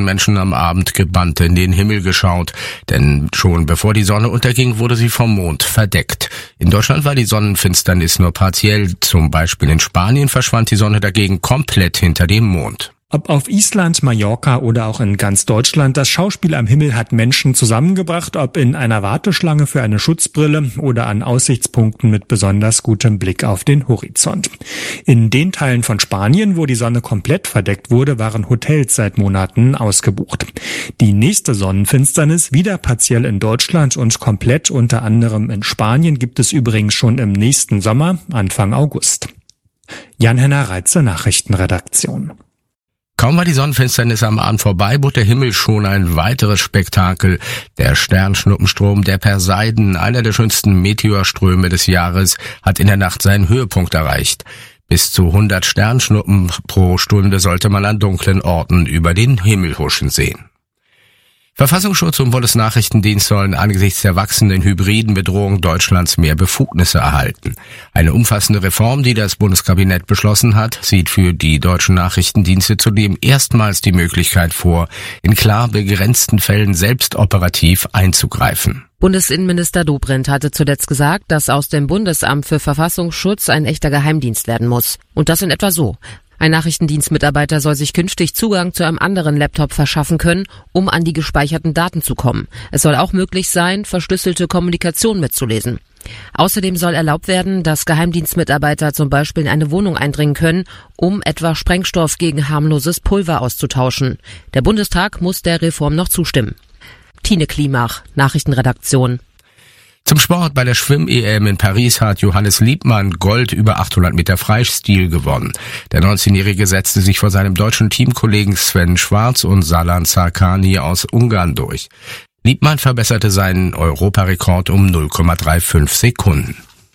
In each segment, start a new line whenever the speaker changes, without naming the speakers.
Menschen am Abend gebannt in den Himmel geschaut, denn schon bevor die Sonne unterging, wurde sie vom Mond verdeckt. In Deutschland war die Sonnenfinsternis nur partiell, zum Beispiel in Spanien verschwand die Sonne dagegen komplett hinter dem Mond.
Ob auf Island, Mallorca oder auch in ganz Deutschland, das Schauspiel am Himmel hat Menschen zusammengebracht, ob in einer Warteschlange für eine Schutzbrille oder an Aussichtspunkten mit besonders gutem Blick auf den Horizont. In den Teilen von Spanien, wo die Sonne komplett verdeckt wurde, waren Hotels seit Monaten ausgebucht. Die nächste Sonnenfinsternis, wieder partiell in Deutschland und komplett unter anderem in Spanien, gibt es übrigens schon im nächsten Sommer, Anfang August. Jan-Henner Reitze, Nachrichtenredaktion.
Kaum war die Sonnenfinsternis am Abend vorbei, bot der Himmel schon ein weiteres Spektakel. Der Sternschnuppenstrom der Perseiden, einer der schönsten Meteorströme des Jahres, hat in der Nacht seinen Höhepunkt erreicht. Bis zu 100 Sternschnuppen pro Stunde sollte man an dunklen Orten über den Himmel huschen sehen. Verfassungsschutz und Bundesnachrichtendienst sollen angesichts der wachsenden hybriden Bedrohung Deutschlands mehr Befugnisse erhalten. Eine umfassende Reform, die das Bundeskabinett beschlossen hat, sieht für die deutschen Nachrichtendienste zudem erstmals die Möglichkeit vor, in klar begrenzten Fällen selbst operativ einzugreifen.
Bundesinnenminister Dobrindt hatte zuletzt gesagt, dass aus dem Bundesamt für Verfassungsschutz ein echter Geheimdienst werden muss. Und das in etwa so: Ein Nachrichtendienstmitarbeiter soll sich künftig Zugang zu einem anderen Laptop verschaffen können, um an die gespeicherten Daten zu kommen. Es soll auch möglich sein, verschlüsselte Kommunikation mitzulesen. Außerdem soll erlaubt werden, dass Geheimdienstmitarbeiter zum Beispiel in eine Wohnung eindringen können, um etwa Sprengstoff gegen harmloses Pulver auszutauschen. Der Bundestag muss der Reform noch zustimmen. Tine Klimach, Nachrichtenredaktion.
Zum Sport: Bei der Schwimm-EM in Paris hat Johannes Liebmann Gold über 800 Meter Freistil gewonnen. Der 19-Jährige setzte sich vor seinem deutschen Teamkollegen Sven Schwarz und Salan Sarkani aus Ungarn durch. Liebmann verbesserte seinen Europarekord um 0,35 Sekunden.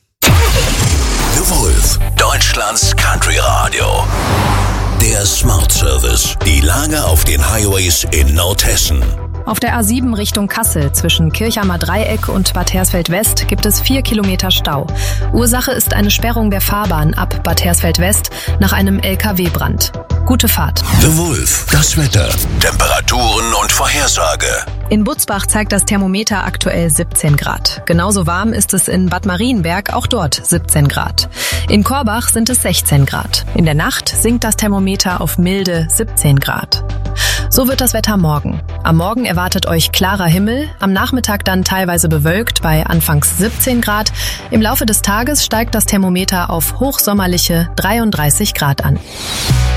The Wolf, Deutschlands Country Radio. Der Smart Service. Die Lage auf den Highways in Nordhessen.
Auf der A7 Richtung Kassel zwischen Kirchheimer Dreieck und Bad Hersfeld-West gibt es 4 Kilometer Stau. Ursache ist eine Sperrung der Fahrbahn ab Bad Hersfeld-West nach einem LKW-Brand. Gute Fahrt.
The Wolf, das Wetter, Temperaturen und Vorhersage.
In Butzbach zeigt das Thermometer aktuell 17 Grad. Genauso warm ist es in Bad Marienberg, auch dort 17 Grad. In Korbach sind es 16 Grad. In der Nacht sinkt das Thermometer auf milde 17 Grad. So wird das Wetter morgen. Am Morgen erwartet euch klarer Himmel, am Nachmittag dann teilweise bewölkt bei anfangs 17 Grad. Im Laufe des Tages steigt das Thermometer auf hochsommerliche 33 Grad an.